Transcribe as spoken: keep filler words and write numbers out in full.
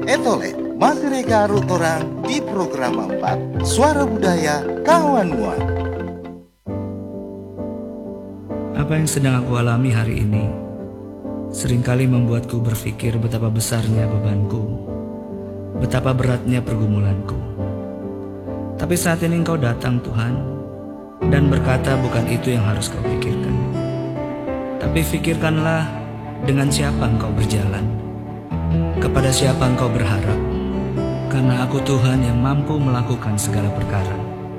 Etole, masih reka arut orang di program empat Suara Budaya Kawan Mua. Apa yang sedang aku alami hari ini seringkali membuatku berpikir betapa besarnya bebanku, betapa beratnya pergumulanku. Tapi saat ini Engkau datang Tuhan dan berkata bukan itu yang harus kau pikirkan. Tapi pikirkanlah dengan siapa engkau berjalan, kepada siapa engkau berharap, karena aku Tuhan yang mampu melakukan segala perkara.